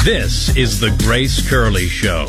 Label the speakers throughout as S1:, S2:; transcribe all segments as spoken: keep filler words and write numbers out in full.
S1: This is the Grace Curley Show.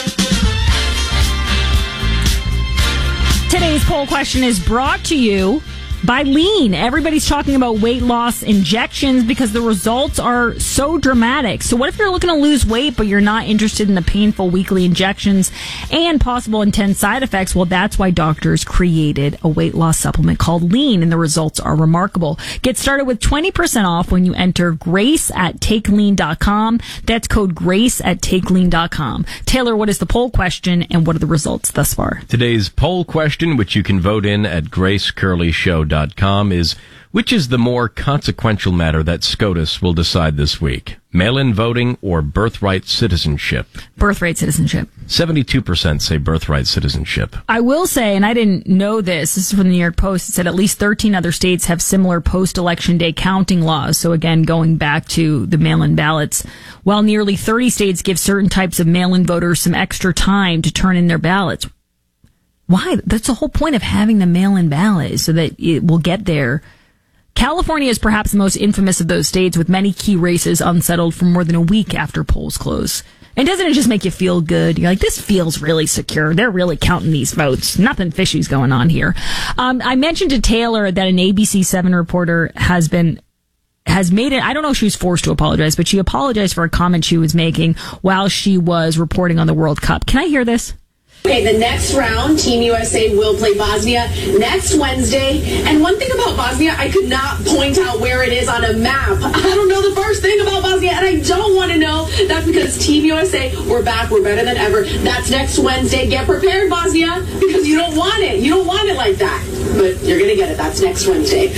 S2: Today's poll question is brought to you by Lean. Everybody's talking about weight loss injections because the results are so dramatic. So what if you're looking to lose weight, but you're not interested in the painful weekly injections and possible intense side effects? Well, that's why doctors created a weight loss supplement called Lean, and the results are remarkable. Get started with twenty percent off when you enter grace at take lean dot com. That's code grace at take lean dot com. Taylor, what is the poll question and what are the results thus far?
S1: Today's poll question, which you can vote in at grace curley show dot com, is which is the more consequential matter that SCOTUS will decide this week? Mail-in voting or birthright citizenship?
S2: Birthright citizenship.
S1: seventy-two percent say birthright citizenship.
S2: I will say, and I didn't know this, this is from the New York Post, it said at least thirteen other states have similar post-election day counting laws. So again, going back to the mail-in ballots, while nearly thirty states give certain types of mail-in voters some extra time to turn in their ballots. Why? That's the whole point of having the mail-in ballot, is so that it will get there. California is perhaps the most infamous of those states, with many key races unsettled for more than a week after polls close. And doesn't it just make you feel good? You're like, this feels really secure. They're really counting these votes. Nothing fishy's going on here. Um, I mentioned to Taylor that an A B C seven reporter has been has made it, I don't know if she was forced to apologize, but she apologized for a comment she was making while she was reporting on the World Cup. Can I hear this?
S3: Okay, the next round, Team U S A will play Bosnia next Wednesday. And one thing about Bosnia, I could not point out where it is on a map. I don't know the first thing about Bosnia, and I don't want to know. That's because Team U S A, we're back, we're better than ever. That's next Wednesday. Get prepared, Bosnia, because you don't want it. You don't want it like that. But you're going to get it. That's next Wednesday.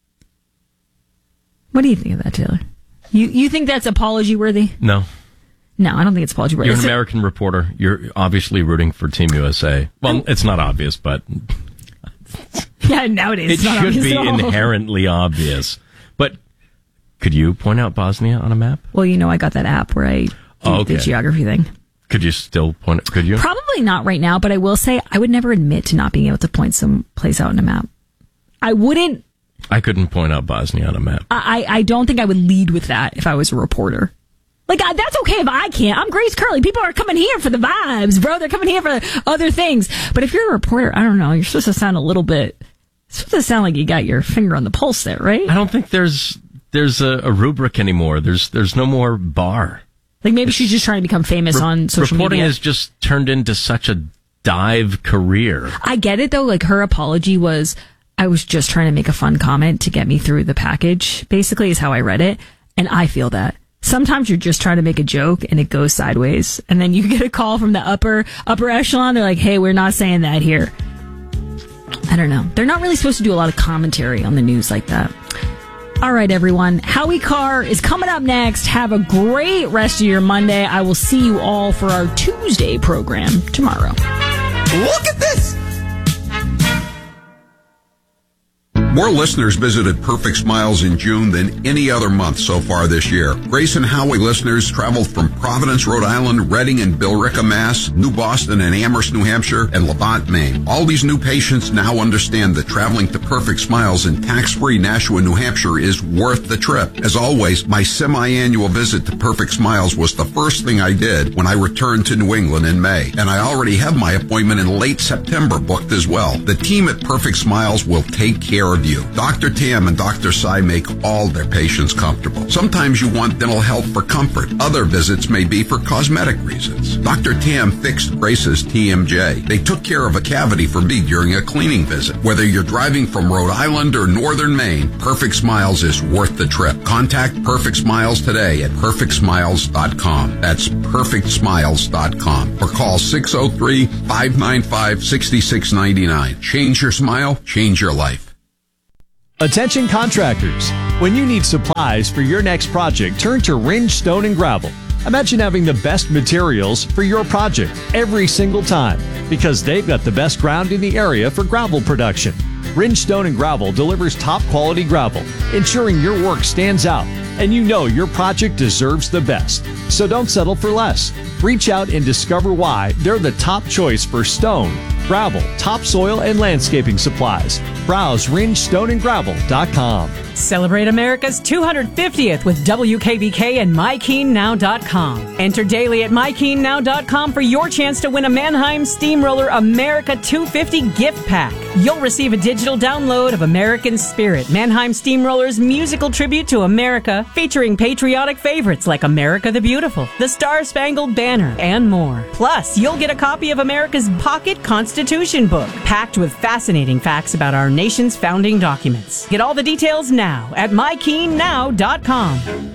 S2: What do you think of that, Taylor? You you think that's apology worthy?
S1: No.
S2: No, I don't think it's apology worthy.
S1: You're an American reporter. You're obviously rooting for Team U S A. Well, it's not obvious, but
S2: yeah, nowadays
S1: it
S2: it's not
S1: should
S2: obvious
S1: be
S2: at all.
S1: inherently obvious. But could you point out Bosnia on a map?
S2: Well, you know, I got that app where I do
S1: oh, okay.
S2: the geography thing.
S1: Could you still point it? Could you?
S2: Probably not right now, but I will say I would never admit to not being able to point some place out on a map. I wouldn't.
S1: I couldn't point out Bosnia on a map.
S2: I, I don't think I would lead with that if I was a reporter. Like, I, that's okay if I can't. I'm Grace Curley. People are coming here for the vibes, bro. They're coming here for other things. But if you're a reporter, I don't know, you're supposed to sound a little bit, it's supposed to sound like you got your finger on the pulse there, right?
S1: I don't think there's there's a, a rubric anymore. There's there's no more bar.
S2: Like, maybe it's, she's just trying to become famous re- on social
S1: reporting
S2: media.
S1: Reporting has just turned into such a dive career.
S2: I get it, though. Like, her apology was, I was just trying to make a fun comment to get me through the package, basically, is how I read it. And I feel that. Sometimes you're just trying to make a joke and it goes sideways. And then you get a call from the upper upper echelon. They're like, hey, we're not saying that here. I don't know. They're not really supposed to do a lot of commentary on the news like that. All right, everyone. Howie Carr is coming up next. Have a great rest of your Monday. I will see you all for our Tuesday program tomorrow.
S4: Look at this!
S5: More listeners visited Perfect Smiles in June than any other month so far this year. Grace and Howie listeners traveled from Providence, Rhode Island, Reading and Billerica, Mass., New Boston and Amherst, New Hampshire, and Levant, Maine. All these new patients now understand that traveling to Perfect Smiles in tax-free Nashua, New Hampshire is worth the trip. As always, my semi-annual visit to Perfect Smiles was the first thing I did when I returned to New England in May. And I already have my appointment in late September booked as well. The team at Perfect Smiles will take care of you. Doctor Tam and Doctor Sai make all their patients comfortable. Sometimes you want dental help for comfort. Other visits may be for cosmetic reasons. Doctor Tam fixed Grace's T M J. They took care of a cavity for me during a cleaning visit. Whether you're driving from Rhode Island or northern Maine, Perfect Smiles is worth the trip. Contact Perfect Smiles today at perfect smiles dot com. That's perfect smiles dot com. Or call six oh three, five nine five, six six nine nine. Change your smile, change your life.
S6: Attention contractors. When you need supplies for your next project, turn to Ringe Stone and Gravel. Imagine having the best materials for your project every single time because they've got the best ground in the area for gravel production. Ringe Stone and Gravel delivers top quality gravel, ensuring your work stands out and you know your project deserves the best. So don't settle for less. Reach out and discover why they're the top choice for stone, gravel, topsoil, and landscaping supplies. Browse ringe stone and gravel dot com.
S7: Celebrate America's two hundred fiftieth with W K B K and my keen now dot com. Enter daily at my keen now dot com for your chance to win a Mannheim Steamroller America two fifty gift pack. You'll receive a digital download of American Spirit, Mannheim Steamroller's musical tribute to America, featuring patriotic favorites like America the Beautiful, the Star-Spangled Banner, and more. Plus, you'll get a copy of America's Pocket Constitution book, packed with fascinating facts about our nation's founding documents. Get all the details now at my keen now dot com.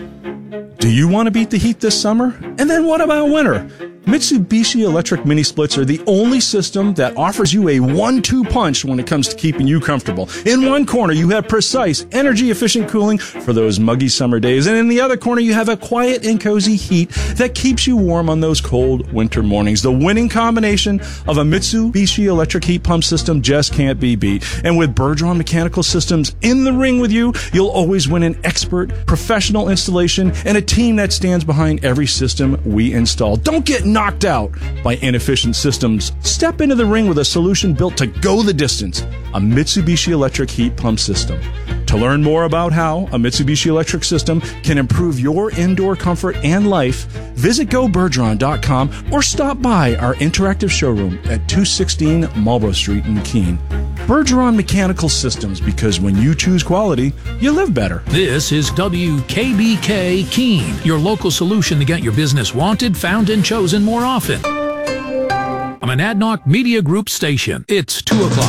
S8: Do you want to beat the heat this summer? And then what about winter? Mitsubishi electric mini splits are the only system that offers you a one two punch when it comes to keeping you comfortable. In one corner, you have precise, energy-efficient cooling for those muggy summer days. And in the other corner, you have a quiet and cozy heat that keeps you warm on those cold winter mornings. The winning combination of a Mitsubishi electric heat pump system just can't be beat. And with Bergeron Mechanical Systems in the ring with you, you'll always win an expert, professional installation and a team that stands behind every system we install. Don't get knocked out by inefficient systems. Step into the ring with a solution built to go the distance. A Mitsubishi electric heat pump system. To learn more about how a Mitsubishi electric system can improve your indoor comfort and life, visit go bergeron dot com or stop by our interactive showroom at two sixteen Marlborough Street in Keene. Bergeron Mechanical Systems, because when you choose quality, you live better.
S9: This is W K B K Keene, your local solution to get your business wanted, found, and chosen more often. I'm an Adnoc Media Group station. It's two o'clock.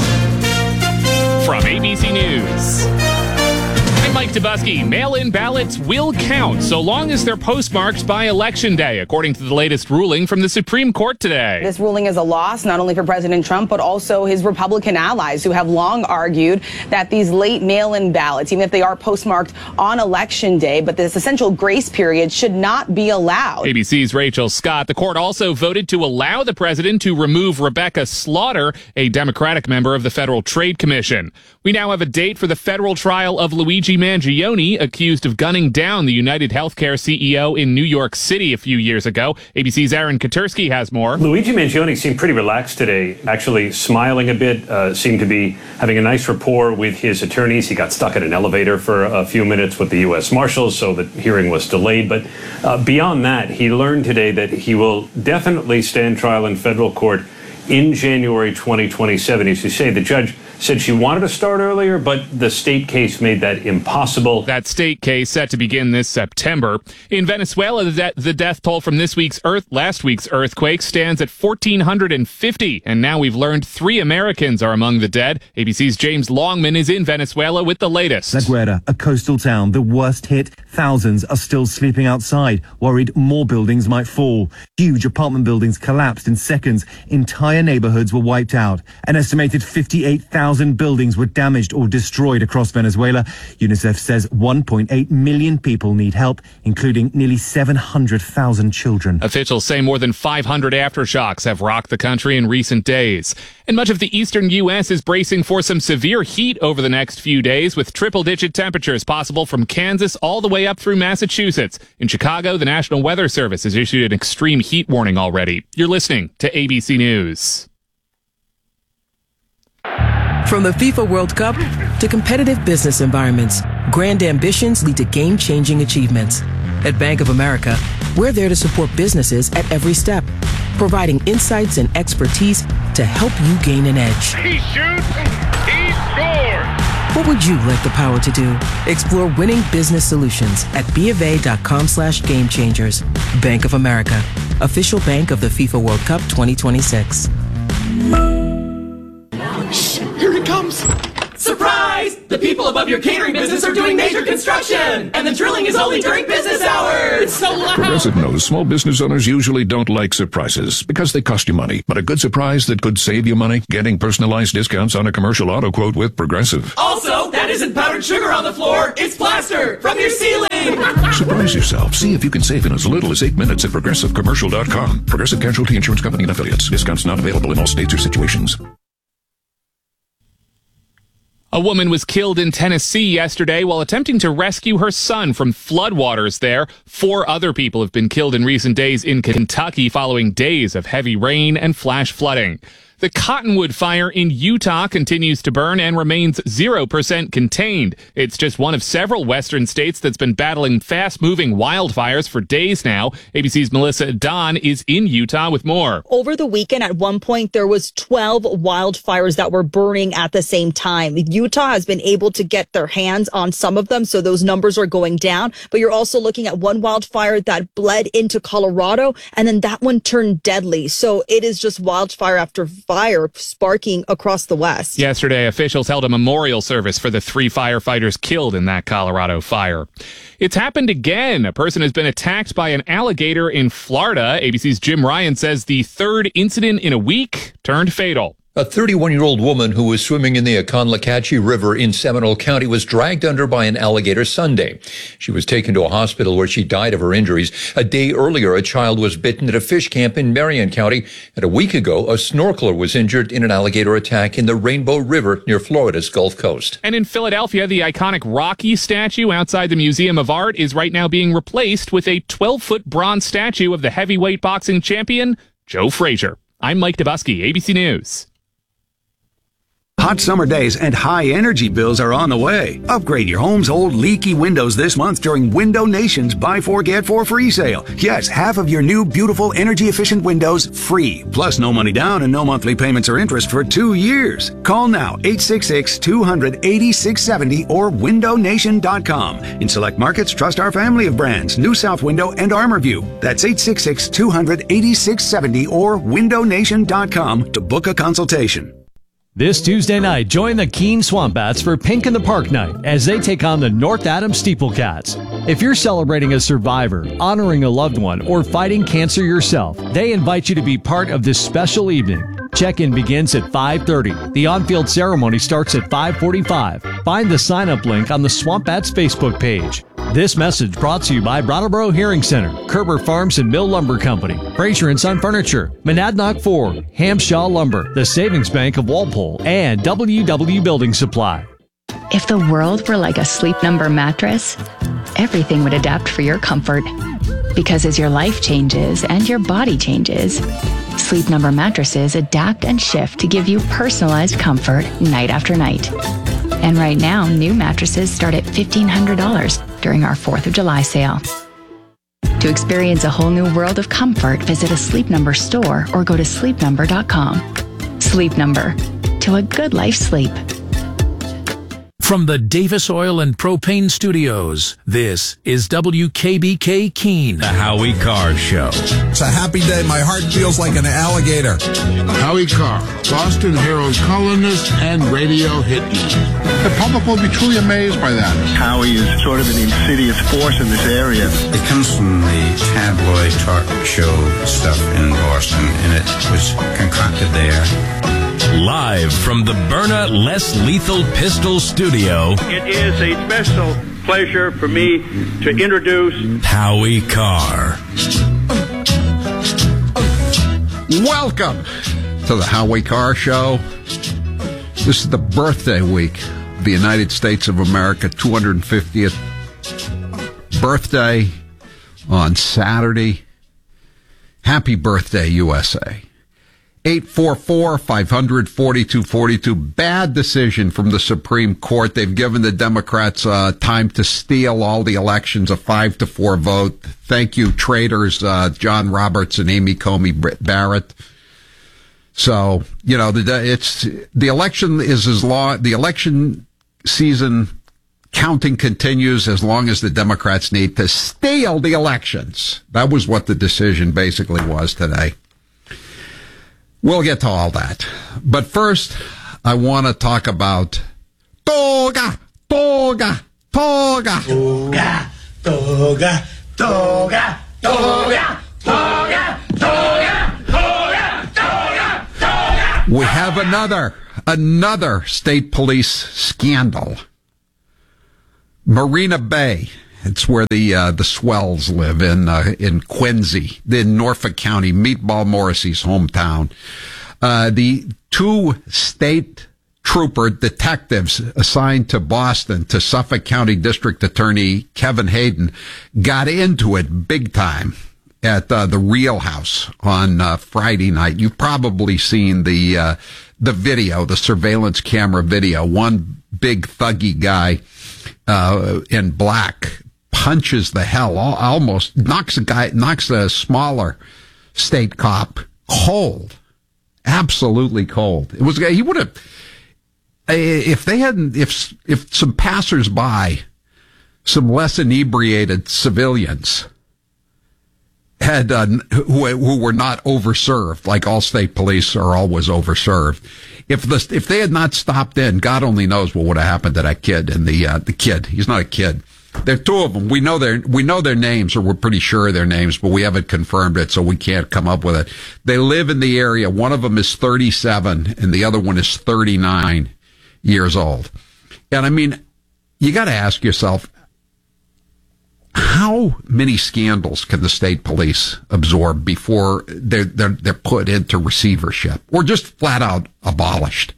S10: From A B C News, I'm Mike Dubusky. Mail-in ballots will count so long as they're postmarked by Election Day, according to the latest ruling from the Supreme Court today.
S11: This ruling is a loss not only for President Trump, but also his Republican allies, who have long argued that these late mail-in ballots, even if they are postmarked on Election Day, but this essential grace period should not be allowed.
S10: A B C's Rachel Scott. The court also voted to allow the president to remove Rebecca Slaughter, a Democratic member of the Federal Trade Commission. We now have a date for the federal trial of Luigi Mangione, accused of gunning down the United Healthcare C E O in New York City a few years ago. A B C's Aaron Katersky has more.
S12: Luigi Mangione seemed pretty relaxed today, actually smiling a bit, uh, seemed to be having a nice rapport with his attorneys. He got stuck in an elevator for a few minutes with the U S Marshals, so the hearing was delayed. But uh, beyond that, he learned today that he will definitely stand trial in federal court in January twenty twenty-seven. As you say, the judge said she wanted to start earlier, but the state case made that impossible.
S10: That state case set to begin this September. In Venezuela, the, de- the death toll from this week's earth, last week's earthquake stands at one thousand four hundred fifty, and now we've learned three Americans are among the dead. A B C's James Longman is in Venezuela with the latest.
S13: La Guaira, a coastal town, the worst hit. Thousands are still sleeping outside, worried more buildings might fall. Huge apartment buildings collapsed in seconds. Entire neighborhoods were wiped out. An estimated fifty-eight thousand buildings were damaged or destroyed across Venezuela. UNICEF says one point eight million people need help, including nearly seven hundred thousand children.
S10: Officials say more than five hundred aftershocks have rocked the country in recent days. And much of the eastern U S is bracing for some severe heat over the next few days, with triple-digit temperatures possible from Kansas all the way up through Massachusetts. In Chicago, the National Weather Service has issued an extreme heat warning already. You're listening to A B C News.
S14: From the FIFA World Cup to competitive business environments, grand ambitions lead to game-changing achievements. At Bank of America, we're there to support businesses at every step, providing insights and expertise to help you gain an edge.
S15: He shoots, he scores!
S14: What would you like the power to do? Explore winning business solutions at bofa.com slash game changers. Bank of America, official bank of the FIFA World Cup twenty twenty-six.
S15: Shh, here it comes! Surprise! The people above your catering business are doing major construction! And the drilling is only during business hours! It's so loud!
S16: Progressive knows small business owners usually don't like surprises because they cost you money. But a good surprise that could save you money? Getting personalized discounts on a commercial auto quote with Progressive.
S15: Also, that isn't powdered sugar on the floor, it's plaster from your ceiling!
S16: Surprise yourself. See if you can save in as little as eight minutes at progressive commercial dot com. Progressive Casualty Insurance Company and Affiliates. Discounts not available in all states or situations.
S10: A woman was killed in Tennessee yesterday while attempting to rescue her son from floodwaters there. Four other people have been killed in recent days in Kentucky following days of heavy rain and flash flooding. The Cottonwood fire in Utah continues to burn and remains zero percent contained. It's just one of several western states that's been battling fast-moving wildfires for days now. A B C's Melissa Don is in Utah with more.
S17: Over the weekend, at one point, there was twelve wildfires that were burning at the same time. Utah has been able to get their hands on some of them, so those numbers are going down. But you're also looking at one wildfire that bled into Colorado, and then that one turned deadly. So it is just wildfire after fire sparking across the West.
S10: Yesterday, officials held a memorial service for the three firefighters killed in that Colorado fire. It's happened again. A person has been attacked by an alligator in Florida. A B C's Jim Ryan says the third incident in a week turned fatal.
S18: A thirty-one-year-old woman who was swimming in the Aconlacatchee River in Seminole County was dragged under by an alligator Sunday. She was taken to a hospital where she died of her injuries. A day earlier, a child was bitten at a fish camp in Marion County. And a week ago, a snorkeler was injured in an alligator attack in the Rainbow River near Florida's Gulf Coast.
S10: And in Philadelphia, the iconic Rocky statue outside the Museum of Art is right now being replaced with a twelve-foot bronze statue of the heavyweight boxing champion, Joe Frazier. I'm Mike Dubusky, A B C News.
S19: Hot summer days and high energy bills are on the way. Upgrade your home's old leaky windows this month during Window Nation's Buy Four Get Four free sale. Yes, half of your new beautiful energy efficient windows free. Plus no money down and no monthly payments or interest for two years. Call now eight six six, two hundred, eighty-six seventy or window nation dot com. In select markets, trust our family of brands, New South Window and Armorview. That's eight six six, two hundred, eighty-six seventy or window nation dot com to book a consultation.
S6: This Tuesday night, join the Keene Swamp Bats for Pink in the Park night as they take on the North Adams Steeplecats. If you're celebrating a survivor, honoring a loved one, or fighting cancer yourself, they invite you to be part of this special evening. Check-in begins at five thirty. The on-field ceremony starts at five forty-five. Find the sign-up link on the Swamp Bats Facebook page. This message brought to you by Brattleboro Hearing Center, Kerber Farms and Mill Lumber Company, Fraser and Son Furniture, Monadnock Ford, Hampshaw Lumber, the Savings Bank of Walpole, and W W Building Supply.
S20: If the world were like a Sleep Number mattress, everything would adapt for your comfort. Because as your life changes and your body changes, Sleep Number mattresses adapt and shift to give you personalized comfort night after night. And right now, new mattresses start at fifteen hundred dollars during our fourth of July sale. To experience a whole new world of comfort, visit a Sleep Number store or go to sleep number dot com. Sleep Number. To a good life sleep.
S9: From the Davis Oil and Propane Studios, this is W K B K Keene.
S1: The Howie Carr Show.
S4: It's a happy day. My heart feels like an alligator.
S21: Howie Carr, Boston Herald columnist and radio hit leader. The public will be truly amazed by that.
S22: Howie is sort of an insidious force in this area.
S23: It comes from the tabloid talk show stuff in Boston, and it was concocted there.
S1: Live from the Byrna Less Lethal Pistol Studio,
S24: it is a special pleasure for me to introduce
S1: Howie Carr.
S5: Welcome to the Howie Carr Show. This is the birthday week of the United States of America, two hundred fiftieth birthday on Saturday. Happy birthday, U S A. eight four four, five hundred, forty-two forty-two. Bad decision from the Supreme Court. They've given the Democrats uh, time to steal all the elections, a five to four vote. Thank you, traitors, uh, John Roberts and Amy Coney Barrett. So, you know, the, it's, the election is as long, the election season counting continues as long as the Democrats need to steal the elections. That was what the decision basically was today. We'll get to all that. But first, I want to talk about toga, toga, toga.
S4: Toga, toga, toga, toga, toga, toga, toga, toga, toga.
S5: We have another, another state police scandal. Marina Bay. It's where the uh, the swells live in uh, in Quincy, in Norfolk County, Meatball Morrissey's hometown. Uh, the two state trooper detectives assigned to Boston, to Suffolk County District Attorney Kevin Hayden, got into it big time. at uh, the Real House on uh, Friday night. You've probably seen the uh, the video, the surveillance camera video. One big thuggy guy uh, in black punches the hell, almost knocks a guy, knocks a smaller state cop cold, absolutely cold. It was he would have if they hadn't if if some passersby, some less inebriated civilians had uh, who, who were not overserved, like all state police are always overserved. If the if they had not stopped in, God only knows what would have happened to that kid. And the uh, the kid, he's not a kid. There are two of them. We know their we know their names, or we're pretty sure of their names, but we haven't confirmed it, so we can't come up with it. They live in the area. One of them is thirty-seven, and the other one is thirty-nine years old. And I mean, you got to ask yourself, how many scandals can the state police absorb before they're, they're, they're put into receivership or just flat out abolished?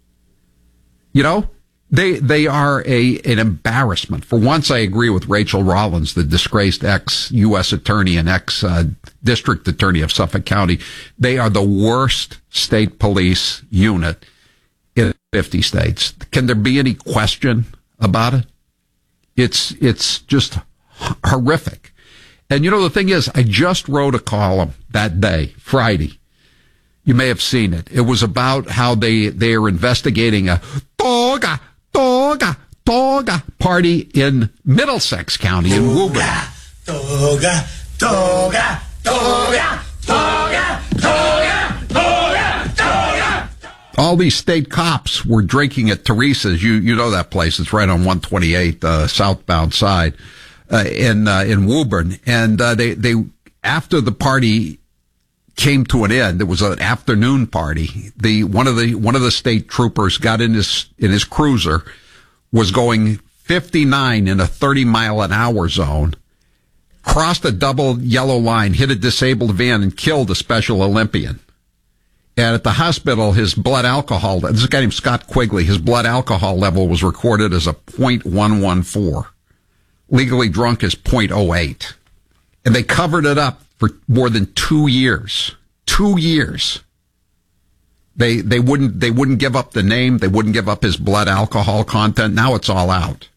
S5: You know, they, they are a, an embarrassment. For once, I agree with Rachel Rollins, the disgraced ex-U S attorney and ex-district uh, attorney of Suffolk County. They are the worst state police unit in fifty states. Can there be any question about it? It's, it's just horrific. And you know, the thing is, I just wrote a column that day, Friday. You may have seen it. It was about how they, they are investigating a toga, toga, toga party in Middlesex County in Woburn.
S4: Toga, toga, toga, toga, toga, toga, toga.
S5: All these state cops were drinking at Teresa's. You, you know that place. It's right on one twenty-eight, uh, southbound side. Uh, in uh, in Woburn, and uh, they they after the party came to an end, it was an afternoon party. The one of the one of the state troopers got in his in his cruiser, was going fifty-nine in a thirty mile an hour zone, crossed a double yellow line, hit a disabled van, and killed a Special Olympian. And at the hospital, his blood alcohol, this is a guy named Scott Quigley, his blood alcohol level was recorded as a point one one four. Legally drunk is point oh eight. And they covered it up for more than two years. Two years. They, they wouldn't, they wouldn't give up the name. They wouldn't give up his blood alcohol content. Now it's all out.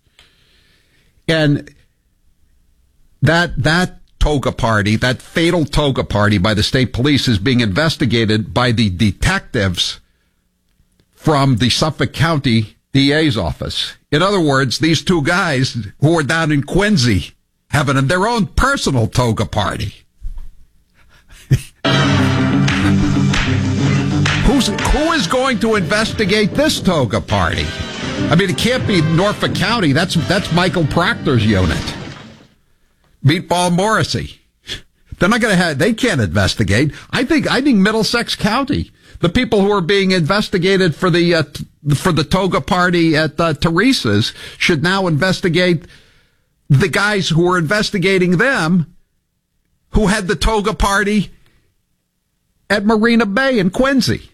S5: And that, that toga party, that fatal toga party by the state police is being investigated by the detectives from the Suffolk County D A's office. In other words, these two guys who are down in Quincy having their own personal toga party. Who's, who is going to investigate this toga party? I mean, it can't be Norfolk County. That's, that's Michael Proctor's unit. Meatball Morrissey. They're not going to have, they can't investigate. I think, I think Middlesex County. The people who are being investigated for the uh, t- for the toga party at uh, Teresa's should now investigate the guys who were investigating them, who had the toga party at Marina Bay in Quincy.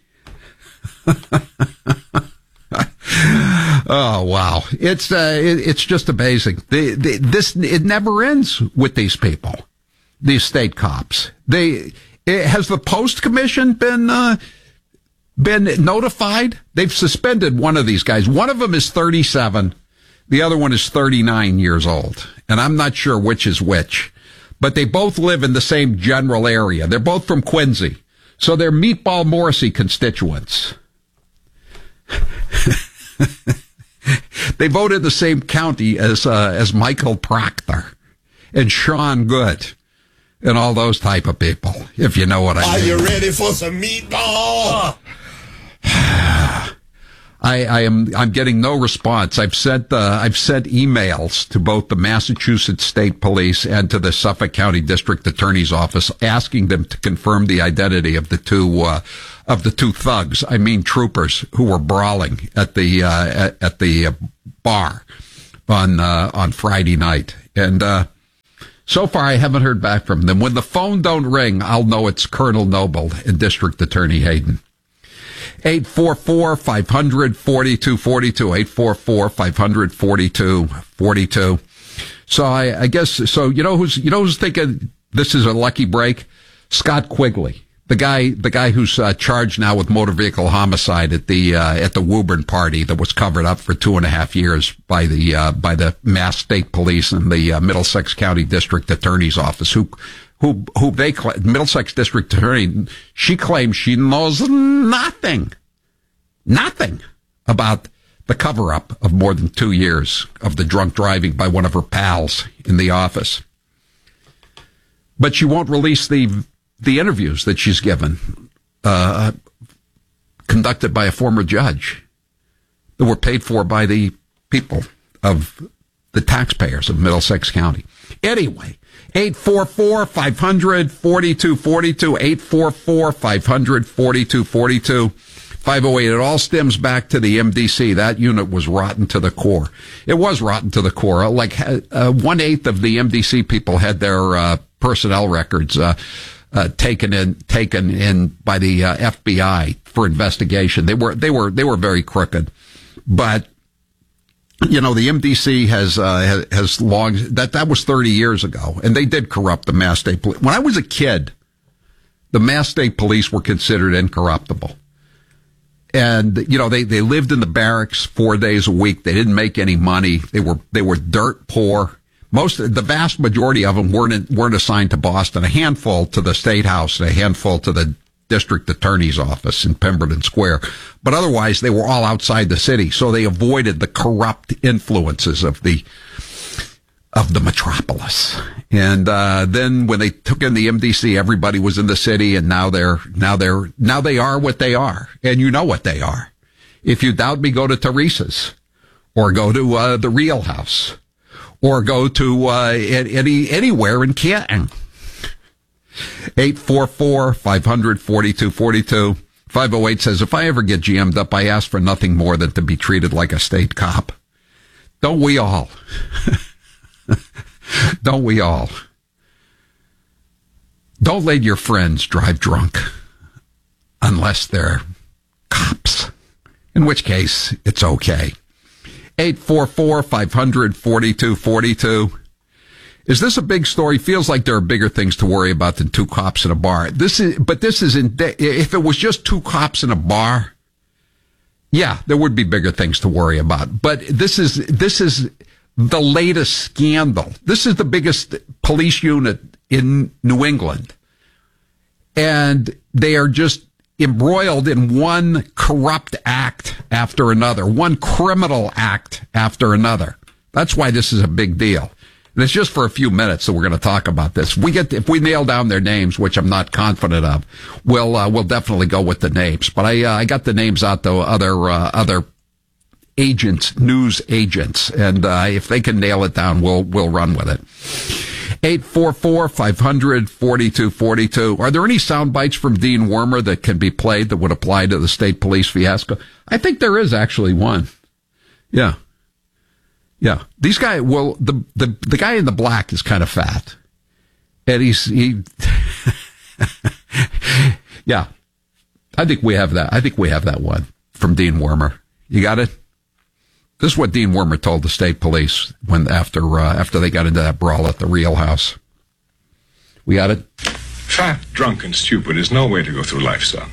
S5: Oh wow! It's uh, it, it's just amazing. The, the, this it never ends with these people, these state cops. They it, has the Post Commission been. Uh, Been notified? They've suspended one of these guys. One of them is thirty-seven. The other one is thirty-nine years old. And I'm not sure which is which. But they both live in the same general area. They're both from Quincy. So they're Meatball Morrissey constituents. They vote in the same county as, uh, as Michael Proctor and Sean Good. And all those type of people, if you know what I mean.
S4: Are you ready for some meatball?
S5: I, I am. I'm getting no response. I've sent. Uh, I've sent emails to both the Massachusetts State Police and to the Suffolk County District Attorney's Office, asking them to confirm the identity of the two uh, of the two thugs. I mean, troopers who were brawling at the uh, at, at the bar on uh, on Friday night. And uh, so far, I haven't heard back from them. When the phone don't ring, I'll know it's Colonel Noble and District Attorney Hayden. eight four four, five hundred, forty-two forty-two, eight four four, five hundred, forty-two forty-two. So I, I guess, so you know who's, you know who's thinking, this is a lucky break. Scott Quigley, the guy, the guy who's uh, charged now with motor vehicle homicide at the uh, at the Woburn party that was covered up for two and a half years by the uh, by the Mass State Police and the uh, Middlesex County District Attorney's Office, who who who they Middlesex District Attorney, she claims she knows nothing, nothing about the cover-up of more than two years of the drunk driving by one of her pals in the office. But she won't release the the interviews that she's given, uh, conducted by a former judge, that were paid for by the people of the taxpayers of Middlesex County. Anyway, eight four four, five hundred, forty-two forty-two, eight four four, five hundred, forty-two forty-two. five oh eight, it all stems back to the M D C. That unit was rotten to the core. It was rotten to the core. Like uh, one-eighth of the M D C people had their uh, personnel records uh, uh, taken in taken in by the uh, F B I for investigation. They were they were they were very crooked. But you know, the M D C has uh, has long that that was thirty years ago, and they did corrupt the Mass State Police. When I was a kid, the Mass State Police were considered incorruptible. And, you know, they, they lived in the barracks four days a week. They didn't make any money. They were, they were dirt poor. Most, the vast majority of them weren't, weren't assigned to Boston. A handful to the State House and a handful to the district attorney's office in Pemberton Square. But otherwise, they were all outside the city. So they avoided the corrupt influences of the, of the metropolis. And, uh, then when they took in the M D C, everybody was in the city, and now they're, now they're, now they are what they are. And you know what they are. If you doubt me, go to Teresa's, or go to, uh, the Real House, or go to, uh, any, anywhere in Canton. eight four four, five hundred, forty-two forty-two. five oh eight says, if I ever get G M'd up, I ask for nothing more than to be treated like a state cop. Don't we all? Don't we all? Don't let your friends drive drunk unless they're cops, in which case it's okay. eight four four, five hundred, forty-two forty-two. Is this a big story? Feels like there are bigger things to worry about than two cops in a bar. This is, but this isn't, if it was just two cops in a bar, yeah, there would be bigger things to worry about. But this is, this is, the latest scandal. This is the biggest police unit in New England. And they are just embroiled in one corrupt act after another, one criminal act after another. That's why this is a big deal. And it's just for a few minutes that we're going to talk about this. We get, if we nail down their names, which I'm not confident of, we'll, uh, we'll definitely go with the names. But I, uh, I got the names out to other, uh, other agents, news agents, and uh, if they can nail it down, we'll we'll run with it. eight four four, five hundred, forty-two forty-two. Are there any sound bites from Dean Wormer that can be played that would apply to the state police fiasco? I think there is actually one. Yeah. Yeah. These guys, well, the, the, the guy in the black is kind of fat. And he's, he, yeah. I think we have that. I think we have that one from Dean Wormer. You got it? This is what Dean Wormer told the state police when after uh, after they got into that brawl at the Real House. We got it?
S2: Fat, drunk, and stupid is no way to go through life, son.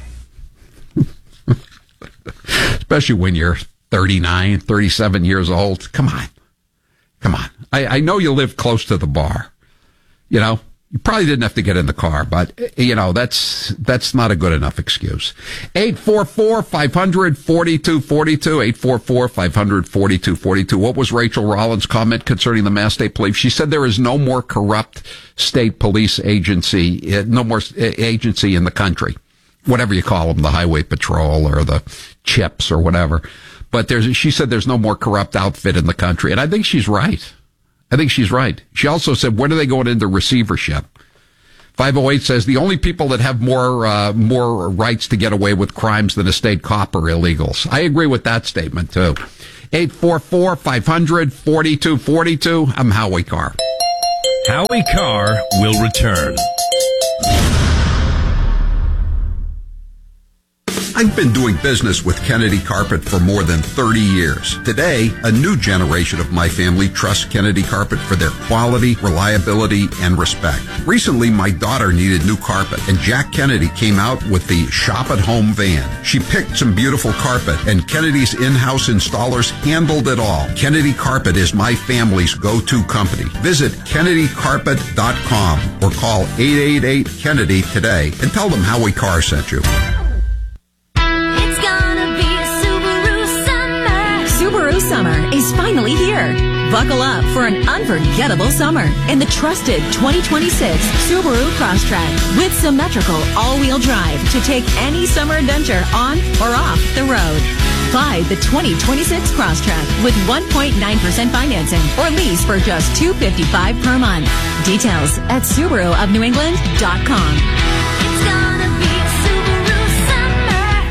S5: Especially when you're thirty-nine, thirty-seven years old. Come on. Come on. I, I know you live close to the bar. You know, you probably didn't have to get in the car, but, you know, that's that's not a good enough excuse. eight four four, five hundred, forty-two forty-two, eight four four, five hundred, forty-two forty-two. What was Rachel Rollins' comment concerning the Mass State Police? She said there is no more corrupt state police agency, no more agency in the country. Whatever you call them, the Highway Patrol or the CHIPS or whatever. But there's, she said there's no more corrupt outfit in the country. And I think she's right. I think she's right. She also said, when are they going into receivership? five oh eight says the only people that have more uh, more rights to get away with crimes than a state cop are illegals. I agree with that statement, too. eight four four, five hundred, forty-two forty-two. I'm Howie Carr.
S1: Howie Carr will return.
S5: I I've been doing business with Kennedy Carpet for more than thirty years. Today, a new generation of my family trusts Kennedy Carpet for their quality, reliability, and respect. Recently, my daughter needed new carpet, and Jack Kennedy came out with the Shop at Home van. She picked some beautiful carpet, and Kennedy's in-house installers handled it all. Kennedy Carpet is my family's go-to company. Visit Kennedy Carpet dot com or call eight eight eight Kennedy today and tell them Howie Carr sent you.
S3: It's gonna be a Subaru summer. Subaru summer is finally here. Buckle up for an unforgettable summer in the trusted twenty twenty-six Subaru Crosstrek with symmetrical all-wheel drive to take any summer adventure on or off the road. Buy the twenty twenty-six Crosstrek with one point nine percent financing or lease for just two hundred fifty-five dollars per month. Details at Subaru of New England dot com. It's gonna be a Subaru summer.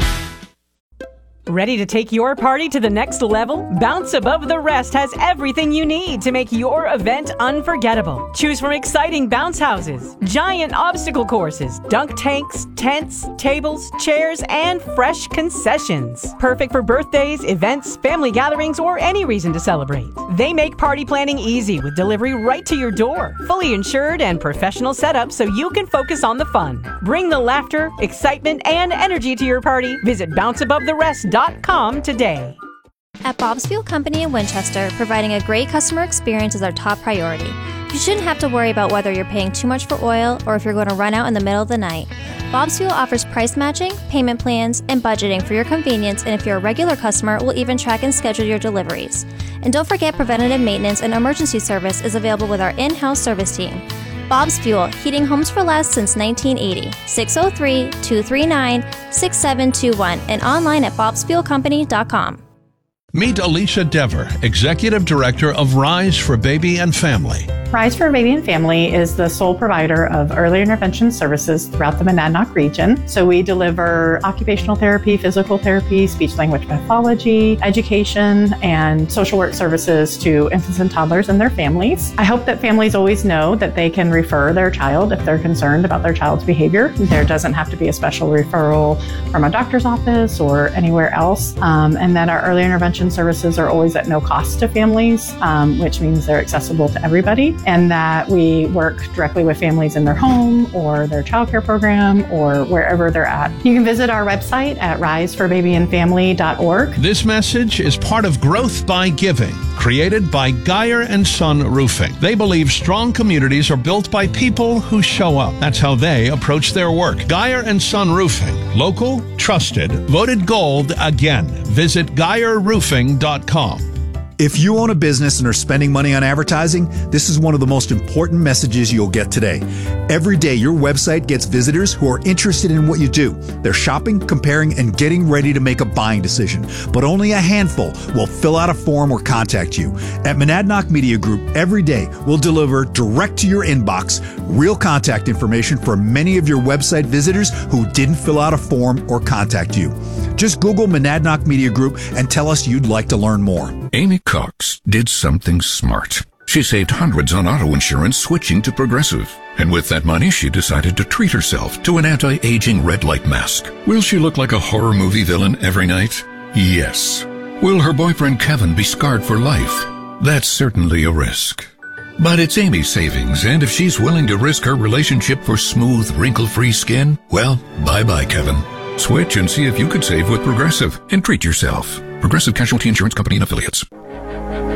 S7: Ready to take your party to the next level? Bounce Above the Rest has everything you need to make your event unforgettable. Choose from exciting bounce houses, giant obstacle courses, dunk tanks, tents, tables, chairs, and fresh concessions. Perfect for birthdays, events, family gatherings, or any reason to celebrate. They make party planning easy with delivery right to your door. Fully insured and professional setup so you can focus on the fun. Bring the laughter, excitement, and energy to your party. Visit bounce above the rest dot com today.
S8: At Bob's Fuel Company in Winchester, providing a great customer experience is our top priority. You shouldn't have to worry about whether you're paying too much for oil or if you're going to run out in the middle of the night. Bob's Fuel offers price matching, payment plans, and budgeting for your convenience, and if you're a regular customer, we'll even track and schedule your deliveries. And don't forget, preventative maintenance and emergency service is available with our in-house service team. Bob's Fuel, heating homes for less since nineteen eighty. six oh three, two three nine, six seven two one and online at bobs fuel company dot com.
S11: Meet Alicia Dever, Executive Director of Rise for Baby and Family.
S25: Rise for Baby and Family is the sole provider of early intervention services throughout the Monadnock region. So we deliver occupational therapy, physical therapy, speech-language pathology, education, and social work services to infants and toddlers and their families. I hope that families always know that they can refer their child if they're concerned about their child's behavior. There doesn't have to be a special referral from a doctor's office or anywhere else, um, and that our early intervention services are always at no cost to families, um, which means they're accessible to everybody, and that we work directly with families in their home or their childcare program or wherever they're at. You can visit our website at rise for baby and family dot org.
S11: This message is part of Growth by Giving, created by Geyer and Son Roofing. They believe strong communities are built by people who show up. That's how they approach their work. Geyer and Son Roofing, local, trusted, voted gold again. Visit geyer roofing dot com.
S26: If you own a business and are spending money on advertising, this is one of the most important messages you'll get today. Every day, your website gets visitors who are interested in what you do. They're shopping, comparing, and getting ready to make a buying decision. But only a handful will fill out a form or contact you. At Monadnock Media Group, every day, we'll deliver direct to your inbox real contact information for many of your website visitors who didn't fill out a form or contact you. Just Google Monadnock Media Group and tell us you'd like to learn more.
S16: Amy Cox did something smart. She saved hundreds on auto insurance switching to Progressive. And with that money, she decided to treat herself to an anti-aging red light mask. Will she look like a horror movie villain every night? Yes. Will her boyfriend Kevin be scarred for life? That's certainly a risk. But it's Amy's savings, and if she's willing to risk her relationship for smooth, wrinkle-free skin, well, bye-bye, Kevin. Switch and see if you could save with Progressive and treat yourself. Progressive Casualty Insurance Company and Affiliates.